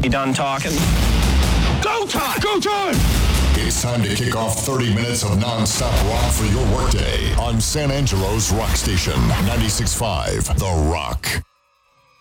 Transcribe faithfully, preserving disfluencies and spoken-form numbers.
You done talking? Go time! Go time! It's time to kick off thirty minutes of non-stop rock for your workday on San Angelo's Rock Station, ninety-six point five The Rock.